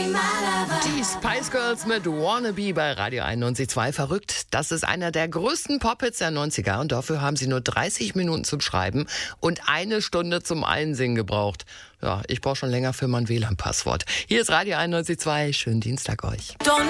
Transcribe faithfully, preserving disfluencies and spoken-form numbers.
Die Spice Girls mit Wannabe bei Radio einundneunzig Komma zwei. Verrückt, das ist einer der größten Pop-Hits der neunziger und dafür haben sie nur dreißig Minuten zum Schreiben und eine Stunde zum Einsingen gebraucht. Ja, ich brauche schon länger für mein W L A N-Passwort. Hier ist Radio einundneunzig Komma zwei. Schönen Dienstag euch.